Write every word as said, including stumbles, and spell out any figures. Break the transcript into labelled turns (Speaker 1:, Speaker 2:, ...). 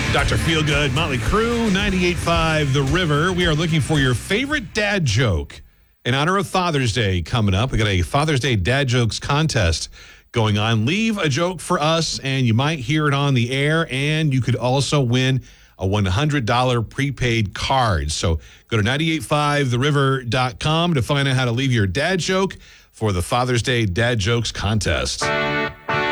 Speaker 1: Doctor Feelgood, Motley Crue, ninety-eight point five The River. We are looking for your favorite dad joke in honor of Father's Day coming up. We got a Father's Day dad jokes contest going on. Leave a joke for us, and you might hear it on the air, and you could also win a one hundred dollars prepaid card. So go to nine eight five the river dot com to find out how to leave your dad joke for the Father's Day Dad Jokes contest.